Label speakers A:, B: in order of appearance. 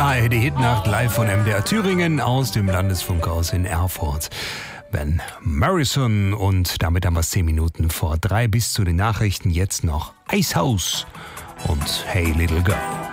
A: ARD Hitnacht live von MDR Thüringen aus dem Landesfunkhaus in Erfurt. Van Morrison und damit haben wir es 10 Minuten vor 3 bis zu den Nachrichten. Jetzt noch Icehouse und Hey Little Girl.